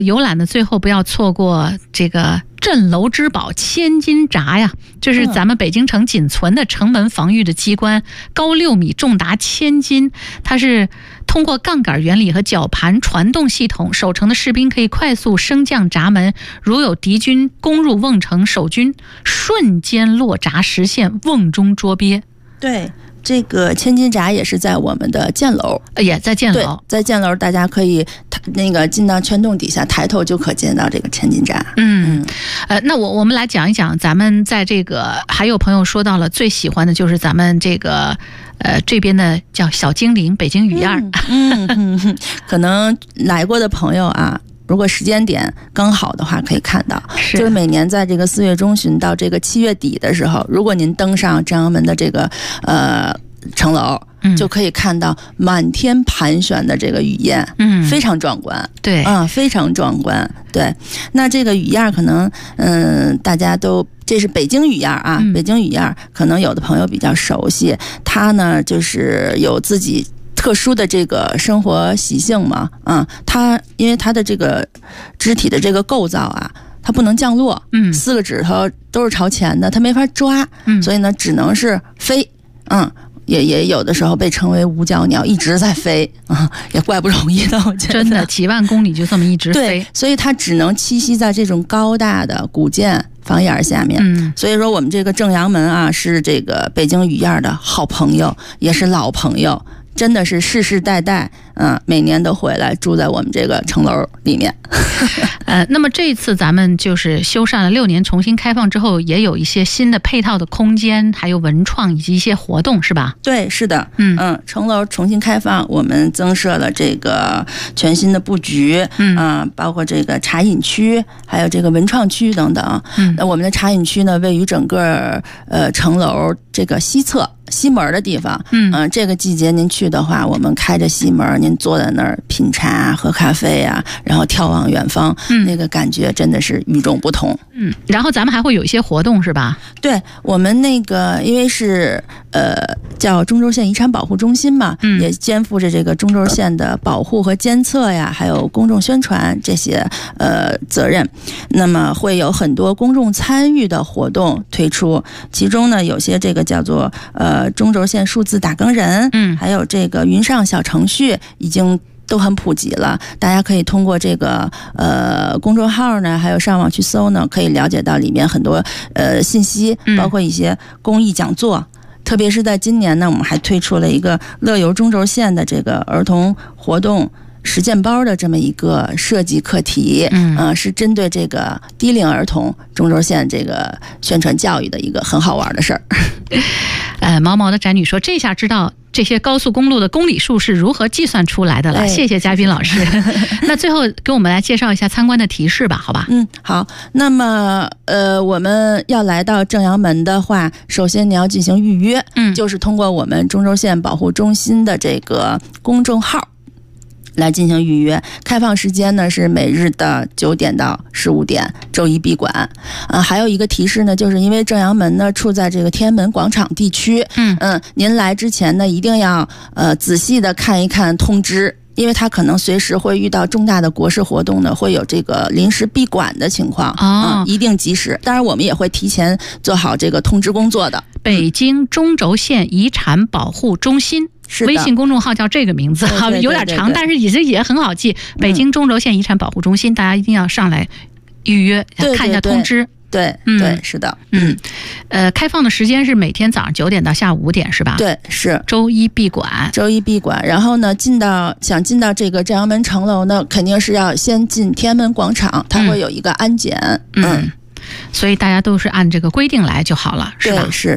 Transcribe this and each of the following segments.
游览的最后不要错过这个镇楼之宝千斤闸呀，这是咱们北京城仅存的城门防御的机关，高6米，重达1000斤。它是通过杠杆原理和绞盘传动系统，守城的士兵可以快速升降闸门，如有敌军攻入瓮城，守军瞬间落闸，实现瓮中捉鳖。 对，这个千斤闸也是在我们的箭楼， 也在箭楼。 在箭楼，大家可以进到圈洞底下，抬头就可见到这个千斤闸。 那我们来讲一讲，咱们在这个还有朋友说到了最喜欢的就是咱们这个这边的叫小精灵北京雨燕。 可能来过的朋友啊，如果时间点刚好的话，可以看到，就是每年在这个4月中旬到这个7月底的时候，如果您登上正阳门的这个城楼，就可以看到满天盘旋的这个雨燕，非常壮观。 对， 非常壮观。对，那这个雨燕可能，大家都这是北京雨燕啊，北京雨燕可能有的朋友比较熟悉，它呢就是有自己特殊的这个生活习性嘛，它因为它的这个肢体的这个构造啊，它不能降落，4个指头都是朝前的，它没法抓，所以呢只能是飞，也有的时候被称为五脚鸟，一直在飞也怪不容易的，我觉得真的几万公里就这么一直飞。 对，所以它只能栖息在这种高大的古建房檐下面。所以说我们这个正阳门啊，是这个北京雨燕的好朋友，也是老朋友，真的是世世代代每年都回来住在我们这个城楼里面。 那么这一次咱们就是修缮了6年，重新开放之后，也有一些新的配套的空间，还有文创以及一些活动，是吧？ 对，是的。城楼重新开放，我们增设了这个全新的布局，包括这个茶饮区，还有这个文创区等等。那我们的茶饮区呢，位于整个城楼这个西侧西门的地方。这个季节您去的话，我们开着西门，您坐在那儿品茶喝咖啡啊，然后眺望远方，那个感觉真的是与众不同。 然后咱们还会有一些活动是吧？ 对，我们那个因为是叫中轴线遗产保护中心嘛，也肩负着这个中轴线的保护和监测呀，还有公众宣传这些责任。那么会有很多公众参与的活动推出，其中呢有些这个叫做中轴线数字打更人，还有这个云上小程序已经都很普及了，大家可以通过这个公众号呢，还有上网去搜呢，可以了解到里面很多信息，包括一些公益讲座。特别是在今年呢，我们还推出了一个乐游中轴线的这个儿童活动实践包的这么一个设计课题，是针对这个低龄儿童中轴线这个宣传教育的一个很好玩的事儿。 毛毛的展女说，这下知道这些高速公路的公里数是如何计算出来的了。谢谢嘉宾老师。那最后给我们来介绍一下参观的提示吧，好吧？ 好。那么我们要来到正阳门的话，首先你要进行预约，就是通过我们中轴线保护中心的这个公众号来进行预约。开放时间呢是每日的9点到15点，周一闭馆。还有一个提示呢，就是因为正阳门呢处在这个天安门广场地区，您来之前呢一定要仔细的看一看通知，因为它可能随时会遇到重大的国事活动呢，会有这个临时闭馆的情况，一定及时。当然我们也会提前做好这个通知工作的。 北京中轴线遗产保护中心，微信公众号叫这个名字，有点长，但是也很好记。北京中轴线遗产保护中心，大家一定要上来预约，看一下通知。 对，是的。 开放的时间是每天早上9点到下午5点，是吧？ 对，是周一闭馆。 然后呢，想进到这个正阳门城楼呢，肯定是要先进天安门广场，它会有一个安检。 所以大家都是按这个规定来就好了，是吧？ 是。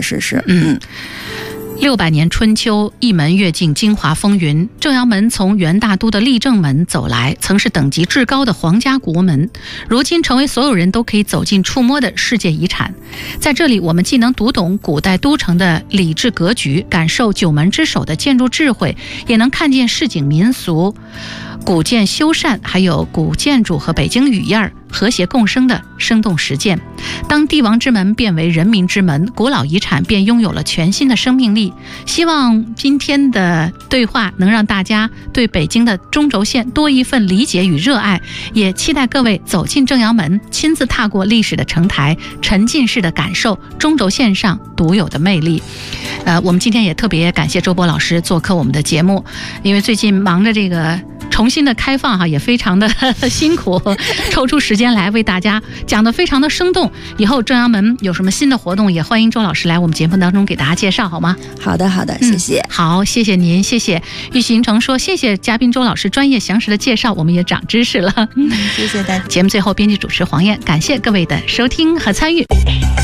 600年春秋，一门跃进京华风云。正阳门从元大都的立正门走来，曾是等级至高的皇家国门，如今成为所有人都可以走进触摸的世界遗产。在这里，我们既能读懂古代都城的礼制格局，感受九门之首的建筑智慧，也能看见市井民俗古建修缮，还有古建筑和北京语言和谐共生的生动实践。当帝王之门变为人民之门，古老遗产便拥有了全新的生命力。希望今天的对话能让大家对北京的中轴线多一份理解与热爱，也期待各位走进正阳门，亲自踏过历史的城台，沉浸式的感受中轴线上独有的魅力。我们今天也特别感谢周波老师做客我们的节目，因为最近忙着这个重新的开放也非常的辛苦，抽出时间来为大家讲得非常的生动。以后正阳门有什么新的活动，也欢迎周老师来我们节目当中给大家介绍，好吗？ 好的，谢谢。 好，谢谢您，谢谢玉行成说，谢谢嘉宾周老师专业详实的介绍，我们也长知识了。 谢谢大家。 节目最后，编辑主持黄燕，感谢各位的收听和参与。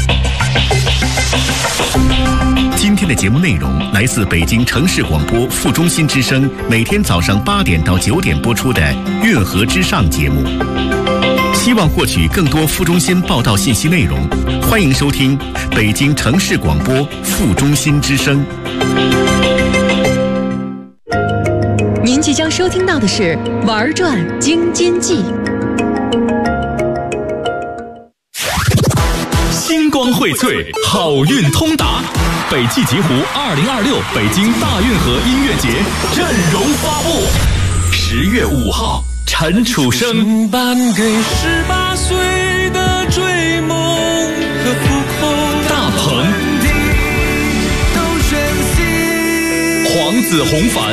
今天的节目内容来自北京城市广播副中心之声，每天早上8点到9点播出的《运河之上》节目。希望获取更多副中心报道信息内容，欢迎收听北京城市广播副中心之声。 您即将收听到的是《玩转京津冀》。 星光荟萃，好运通达。北汽极狐2026北京大运河音乐节阵容发布，10月5号，陈楚生颁给18岁的追梦和浮空， 大鹏、 都全息， 黄子弘凡